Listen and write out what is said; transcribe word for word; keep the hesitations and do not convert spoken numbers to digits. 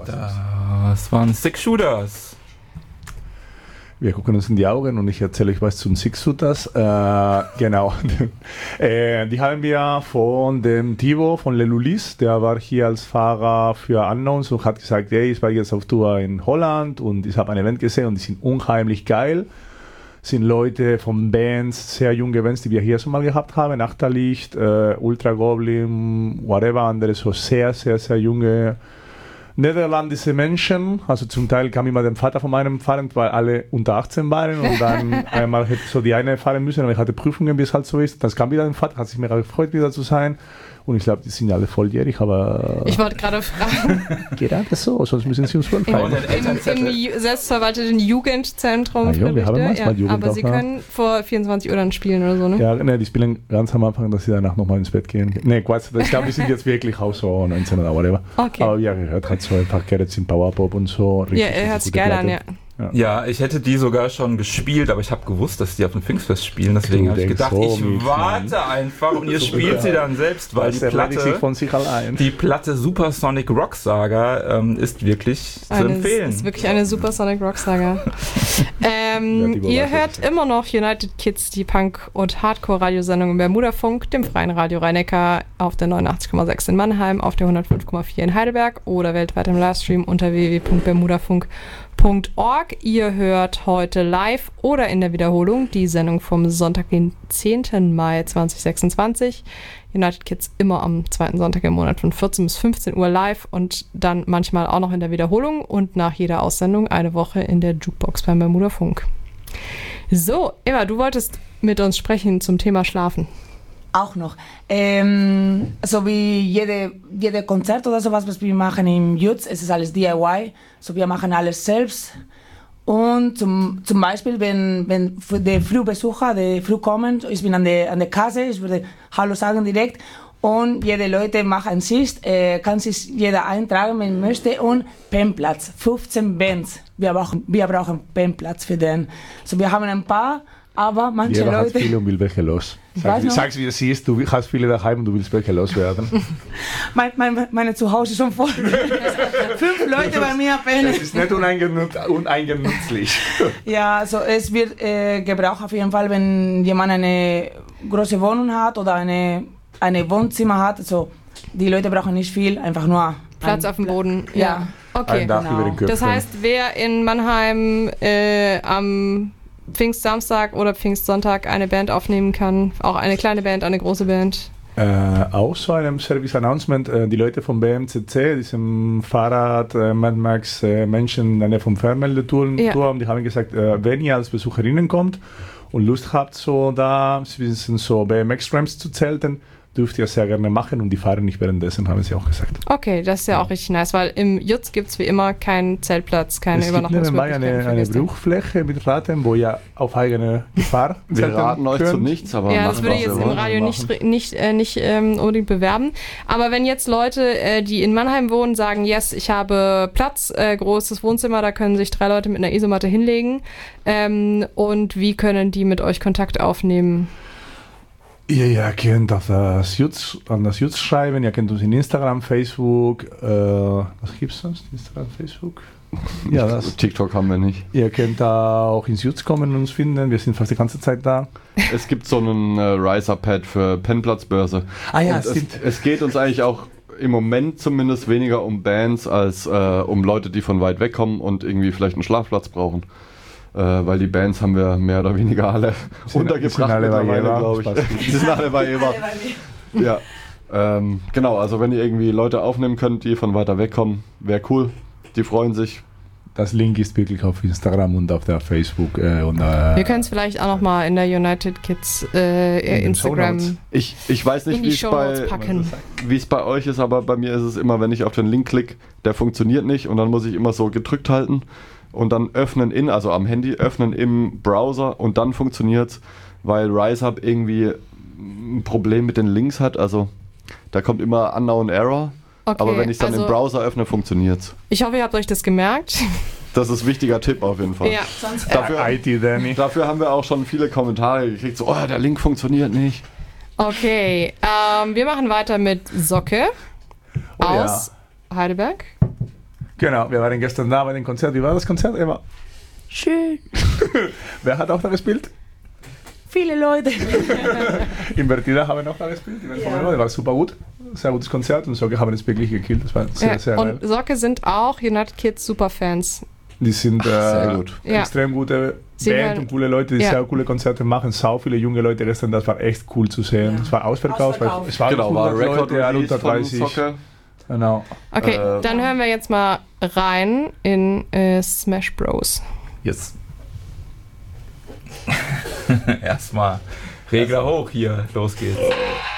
Was das waren Six Shooters. Wir gucken uns in die Augen und ich erzähle euch was zum Six Shooters. Äh, genau. äh, die haben wir von dem Thibaut von Lelulis, der war hier als Fahrer für Unknowns und hat gesagt, hey, ich war jetzt auf Tour in Holland und ich habe ein Event gesehen und die sind unheimlich geil. Sind Leute von Bands, sehr junge Bands, die wir hier schon mal gehabt haben, Achterlicht, äh, Ultra Goblin, whatever, andere so sehr, sehr, sehr junge niederländische Menschen. Also zum Teil kam immer der Vater von meinem fahren, weil alle unter achtzehn waren und dann einmal hätte so die eine fahren müssen, aber ich hatte Prüfungen, wie es halt so ist. Dann kam wieder der Vater, hat sich mega gefreut, wieder zu sein. Und ich glaube, die sind ja alle volljährig, aber... Ich wollte gerade fragen. Geht das so? Sonst müssen sie uns schon Im, im, im selbstverwalteten Jugendzentrum. Ah, ja, wir haben manchmal ja, Jugend aber auch, sie ja. können vor vierundzwanzig Uhr dann spielen oder so, ne? Ja, ne, die spielen ganz am Anfang, dass sie danach nochmal ins Bett gehen. Ne, Quatsch, ich glaube, die sind jetzt wirklich auch so neunzehn oder whatever. Okay. Aber wie ihr gehört hat, so einfach Gerets im Powerpop und so. Richtig, ja, er hört sich geil an, ja. Ja. ja, ich hätte die sogar schon gespielt, aber ich habe gewusst, dass die auf dem Pfingstfest spielen, deswegen habe ich gedacht, so ich warte Mann. einfach und ihr so spielt ja. sie dann selbst, weil die Platte, sich von sich allein. die Platte Supersonic Rock Saga ähm, ist wirklich eine, zu empfehlen. Ist wirklich eine Supersonic Rock Saga. ähm, ihr hört immer noch United Kids, die Punk- und Hardcore-Radiosendung im Bermudafunk, dem freien Radio Rhein-Neckar auf der neunundachtzig Komma sechs in Mannheim, auf der hundertfünf Komma vier in Heidelberg oder weltweit im Livestream unter w w w punkt bermudafunk punkt org. Ihr hört heute live oder in der Wiederholung die Sendung vom Sonntag, den zehnten Mai zweitausendsechsundzwanzig. United Kids immer am zweiten Sonntag im Monat von vierzehn bis fünfzehn Uhr live und dann manchmal auch noch in der Wiederholung und nach jeder Aussendung eine Woche in der Jukebox beim Bermudafunk. So, Eva, du wolltest mit uns sprechen zum Thema Schlafen. Auch noch. Ähm, so wie jede, jede Konzert oder sowas, was wir machen im Jutz, es ist alles D I Y. So wir machen alles selbst. Und zum, zum Beispiel, wenn, wenn die Frühbesucher, die früh kommen, ich bin an der, an der Kasse, ich würde Hallo sagen direkt. Und jede Leute machen sich, äh, kann sich jeder eintragen, wenn möchte. Und Pennplatz, fünfzehn Bands. Wir brauchen, wir brauchen Pennplatz für den. So wir haben ein paar. Aber manche Jeder Leute... hat viele und will welche los. Sag, sag's wie es ist, du hast viele daheim und du willst welche loswerden. mein, mein, meine Zuhause ist schon voll. Fünf Leute bei mir pennen. Das ist nicht uneingenutz, uneingenutzlich. Ja, also es wird äh, gebraucht auf jeden Fall, wenn jemand eine große Wohnung hat oder eine, eine Wohnzimmer hat. Also die Leute brauchen nicht viel, einfach nur... Platz auf dem Boden. Ja, ja. Okay. Ein Dach genau. über den Köpfen. Das heißt, wer in Mannheim äh, am... Pfingstsamstag oder Pfingstsonntag eine Band aufnehmen kann. Auch eine kleine Band, eine große Band. Äh, auch so einem Service-Announcement. Äh, die Leute vom B M C C, diesem Fahrrad, äh, Mad Max, äh, Menschen in der Nähe vom Fernmeldeturm, ja. die haben gesagt, äh, wenn ihr als Besucherinnen kommt und Lust habt, so da so B M X-Ramps zu zelten, dürft ihr sehr gerne machen und die fahren nicht währenddessen, haben sie auch gesagt. Okay, das ist ja auch richtig nice, weil im Jutz gibt es wie immer keinen Zeltplatz, keine Übernachtungsmöglichkeiten. Es gibt eine, eine Bruchfläche mit Raten, wo ihr auf eigene Gefahr Wir raten euch zu nichts, aber ja, das würde ich jetzt im Radio nicht, nicht, äh, nicht ähm, unbedingt bewerben. Aber wenn jetzt Leute, äh, die in Mannheim wohnen, sagen, yes, ich habe Platz, äh, großes Wohnzimmer, da können sich drei Leute mit einer Isomatte hinlegen. Ähm, und wie können die mit euch Kontakt aufnehmen? Ihr, ihr könnt auf das Jutz, an das Jutz schreiben, ihr könnt uns in Instagram, Facebook, äh, was gibt's sonst? Instagram, Facebook? Ja, das. TikTok haben wir nicht. Ihr könnt auch ins Jutz kommen und uns finden, wir sind fast die ganze Zeit da. Es gibt so einen äh, Riser-Pad für Pennplatzbörse. Ah ja, es, es geht uns eigentlich auch im Moment zumindest weniger um Bands als äh, um Leute, die von weit weg kommen und irgendwie vielleicht einen Schlafplatz brauchen. Äh, weil die Bands haben wir mehr oder weniger alle sind, untergebracht sind alle mittlerweile, glaube ich. Die sind alle bei Eva. Ja, ähm, genau, also wenn ihr irgendwie Leute aufnehmen könnt, die von weiter weg kommen, wäre cool. Die freuen sich. Das Link ist wirklich auf Instagram und auf der Facebook. Äh, und, äh, wir können es vielleicht auch nochmal in der United Kids äh, in Instagram. Ich, ich weiß nicht, wie es bei, wie es bei euch ist, aber bei mir ist es immer, wenn ich auf den Link klicke, der funktioniert nicht und dann muss ich immer so gedrückt halten. Und dann öffnen in, also am Handy, öffnen im Browser und dann funktioniert's, weil RiseHub irgendwie ein Problem mit den Links hat. Also da kommt immer Unknown Error, okay, aber wenn ich es dann also im Browser öffne, funktioniert's. Ich hoffe, ihr habt euch das gemerkt. Das ist ein wichtiger Tipp auf jeden Fall. Ja, sonst dafür, I T, Danny. Dafür haben wir auch schon viele Kommentare gekriegt, so, oh, der Link funktioniert nicht. Okay, ähm, wir machen weiter mit Socke oh, aus ja. Heidelberg. Genau, wir waren gestern da bei dem Konzert. Wie war das Konzert, Eva? Schön. Wer hat auch da gespielt? Viele Leute. Invertida haben auch da gespielt. Die ja. Das war super gut. Sehr gutes Konzert und Socke haben es wirklich gekillt. Das war sehr, ja. sehr und geil. Socke sind auch United Kids Superfans. Die sind Ach, sehr gut. Äh, extrem ja. gute Sie Band hören, und coole Leute, die ja. sehr coole Konzerte machen. Sau viele junge Leute gestern, das war echt cool zu sehen. Es ja. war ausverkauft. Ausverkauft. Es war genau, war Leute, alle unter dreißig. Genau. Okay, äh, dann hören wir jetzt mal rein in äh, Smash Bros. Yes. Erstmal Regler hoch hier, los geht's.